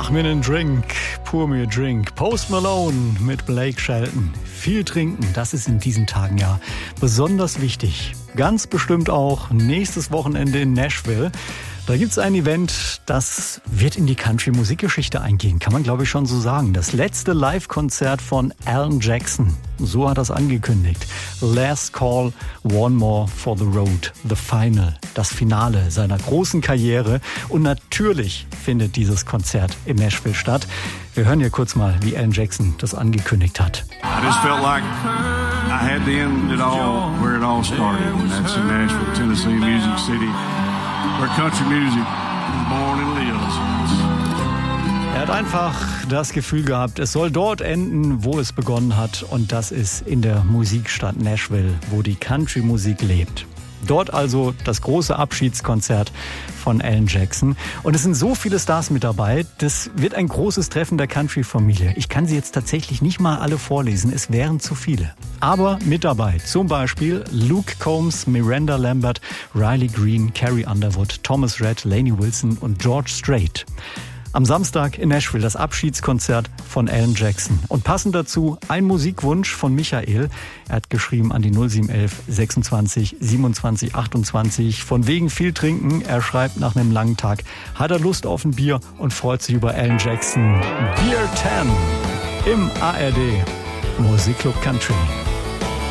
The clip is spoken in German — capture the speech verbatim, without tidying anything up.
Mach mir einen Drink, pour mir Drink. Post Malone mit Blake Shelton. Viel trinken, das ist in diesen Tagen ja besonders wichtig. Ganz bestimmt auch nächstes Wochenende in Nashville. Da gibt's ein Event, das wird in die Country-Musikgeschichte eingehen, kann man glaube ich schon so sagen. Das letzte Live-Konzert von Alan Jackson, so hat er es angekündigt. Last Call, One More for the Road, the Final, das Finale seiner großen Karriere. Und natürlich findet dieses Konzert in Nashville statt. Wir hören hier kurz mal, wie Alan Jackson das angekündigt hat. I just felt like I had to end it all where it all started, and that's in Nashville, Tennessee, Music City, where country music is born and lives. Er hat einfach das Gefühl gehabt, es soll dort enden, wo es begonnen hat. Und das ist in der Musikstadt Nashville, wo die Country-Musik lebt. Dort also das große Abschiedskonzert von Alan Jackson. Und es sind so viele Stars mit dabei, das wird ein großes Treffen der Country-Familie. Ich kann sie jetzt tatsächlich nicht mal alle vorlesen, es wären zu viele. Aber mit dabei zum Beispiel Luke Combs, Miranda Lambert, Riley Green, Carrie Underwood, Thomas Rhett, Lainey Wilson und George Strait. Am Samstag in Nashville das Abschiedskonzert von Alan Jackson. Und passend dazu ein Musikwunsch von Michael. Er hat geschrieben an die null sieben elf sechsundzwanzig siebenundzwanzig achtundzwanzig. Von wegen viel trinken. Er schreibt nach einem langen Tag, hat er Lust auf ein Bier und freut sich über Alan Jackson. Beer zehn im A R D Musikclub Country.